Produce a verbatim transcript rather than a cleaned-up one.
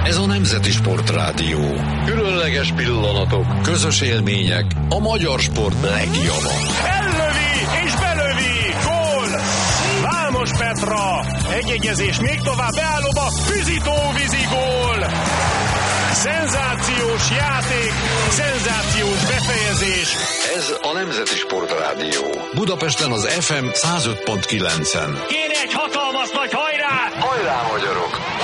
Ez a Nemzeti Sportrádió. Különleges pillanatok, közös élmények, a magyar sport legjava. Ellövi és belövi, gól! Vámos Petra, egyegyezés még tovább, beállóba, Füzitó-vízi gól! Szenzációs játék, szenzációs befejezés. Ez a Nemzeti Sportrádió. Budapesten az ef em száz öt pont kilencen. Kéne egy hatalmas nagy hajrá! Hajrá, magyarok!